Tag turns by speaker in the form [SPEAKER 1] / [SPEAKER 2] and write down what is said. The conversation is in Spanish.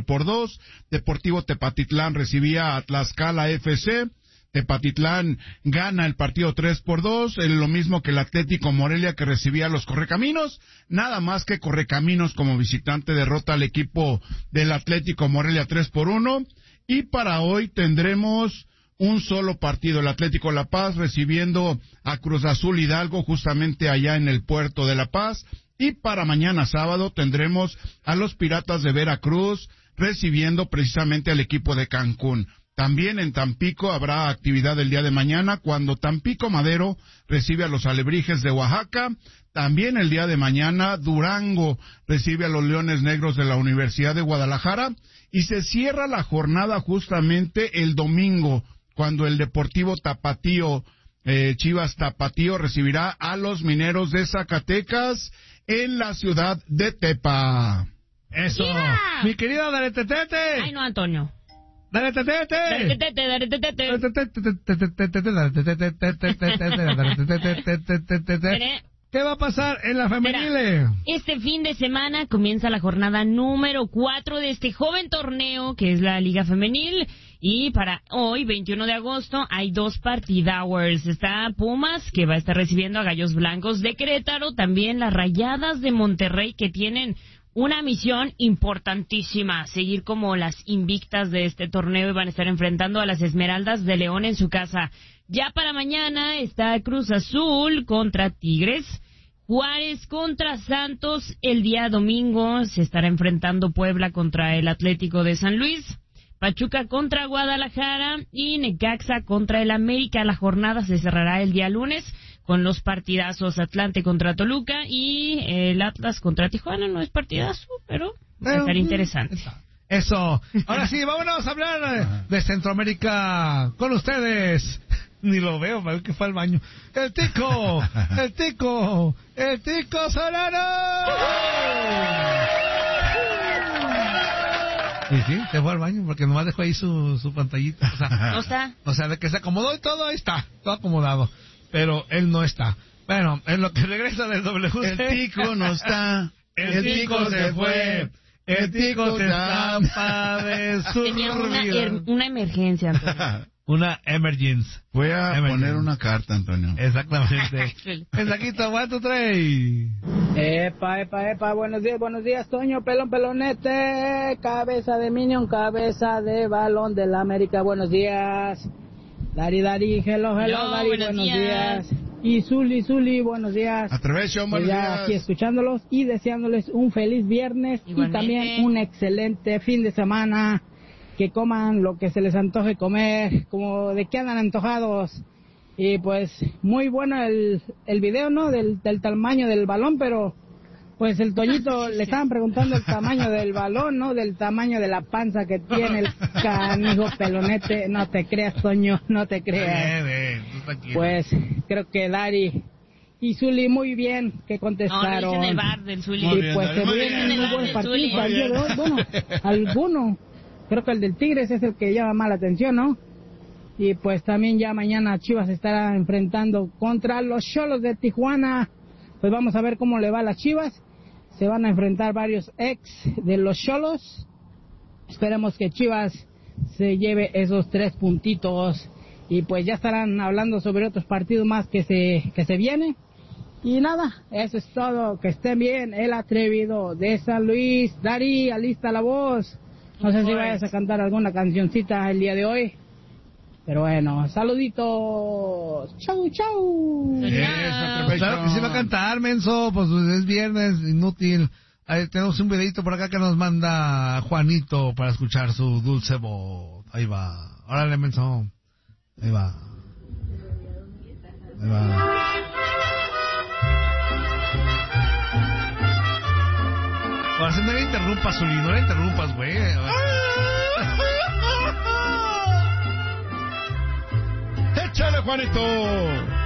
[SPEAKER 1] por 2. Deportivo Tepatitlán recibía a Tlaxcala FC. Tepatitlán gana el partido 3-2, lo mismo que el Atlético Morelia, que recibía a los Correcaminos. Nada más que Correcaminos como visitante derrota al equipo del Atlético Morelia 3-1. Y para hoy tendremos un solo partido, el Atlético La Paz recibiendo a Cruz Azul Hidalgo justamente allá en el puerto de La Paz. Y para mañana sábado tendremos a los Piratas de Veracruz recibiendo precisamente al equipo de Cancún. También en Tampico habrá actividad el día de mañana cuando Tampico Madero recibe a los Alebrijes de Oaxaca. También el día de mañana Durango recibe a los Leones Negros de la Universidad de Guadalajara. Y se cierra la jornada justamente el domingo cuando el Deportivo Tapatío, Chivas Tapatío, recibirá a los Mineros de Zacatecas en la ciudad de Tepa.
[SPEAKER 2] Eso.
[SPEAKER 3] Yeah.
[SPEAKER 2] Mi querido Daretetete.
[SPEAKER 3] Ay, no, Antonio.
[SPEAKER 2] Daretetete. ¿Qué va a pasar en la femenil?
[SPEAKER 3] Este fin de semana comienza la jornada número 4 de este joven torneo que es la Liga Femenil. Y para hoy, 21 de agosto, hay 2 partidowers. Está Pumas, que va a estar recibiendo a Gallos Blancos de Querétaro. También las Rayadas de Monterrey, que tienen una misión importantísima, seguir como las invictas de este torneo, y van a estar enfrentando a las Esmeraldas de León en su casa. Ya para mañana está Cruz Azul contra Tigres, Juárez contra Santos. El día domingo se estará enfrentando Puebla contra el Atlético de San Luis, Pachuca contra Guadalajara y Necaxa contra el América. La jornada se cerrará el día lunes con los partidazos Atlante contra Toluca y el Atlas contra Tijuana. No es partidazo, pero va a estar interesante.
[SPEAKER 2] Eso. Ahora sí, vámonos a hablar de Centroamérica con ustedes. Ni lo veo, parece que fue al baño. El Tico Solano. Y sí, se fue al baño porque nomás dejó ahí su pantallita. O sea,
[SPEAKER 3] ¿No está?
[SPEAKER 2] O sea, de que se acomodó y todo, ahí está, todo acomodado. Pero él no está. Bueno, en lo que regresa del WC.
[SPEAKER 1] El Tico no está.
[SPEAKER 2] El Tico se fue. El Tico se escapa de su
[SPEAKER 3] Tenía
[SPEAKER 2] vida.
[SPEAKER 3] una emergencia, Antonio.
[SPEAKER 2] Una emergency.
[SPEAKER 1] Voy a poner una carta, Antonio.
[SPEAKER 2] Exactamente. Mensaquito, 1, 2, 3.
[SPEAKER 4] Epa, buenos días, Toño, pelonete, cabeza de Minion, cabeza de balón del América, buenos días. Dari, hello, Dari, buenos días. Y Zuli, buenos días.
[SPEAKER 1] Atrevecho, buenos
[SPEAKER 4] ya
[SPEAKER 1] días.
[SPEAKER 4] aquí escuchándolos y deseándoles un feliz viernes.
[SPEAKER 3] Igualmente.
[SPEAKER 4] Y también un excelente fin de semana. Que coman lo que se les antoje comer, como de qué andan antojados. Y pues muy bueno el video, ¿no? Del tamaño del balón, pero pues el Toñito le estaban preguntando el tamaño del balón, ¿no? Del tamaño de la panza que tiene el canijo pelonete. No te creas, Toño, no te creas. Pues creo que Dari y Zuli muy bien que contestaron.
[SPEAKER 3] No, en el bar del Zuli.
[SPEAKER 4] Y pues se vienen muy buenos partidos al día de hoy. Bueno, alguno. Creo que el del Tigres es el que llama más la atención, ¿no? Y pues también ya mañana Chivas estará enfrentando contra los Xolos de Tijuana. Pues vamos a ver cómo le va a las Chivas. Se van a enfrentar varios ex de los Xolos. Esperemos que Chivas se lleve esos 3 puntitos. Y pues ya estarán hablando sobre otros partidos más que se vienen. Y nada, eso es todo. Que estén bien. El atrevido de San Luis. Dari, alista la voz. No sé si vayas a cantar alguna cancioncita el día de hoy. Pero bueno, saluditos. Chau.
[SPEAKER 2] Claro que sí va a cantar, menso. Pues es viernes, inútil. Ahí tenemos un videito por acá que nos manda Juanito para escuchar su dulce voz. Ahí va. Órale, menso. Ahí va. Ahora sí, no le interrumpas, Zuli, no le interrumpas, güey.
[SPEAKER 1] ¡Échale, Juanito!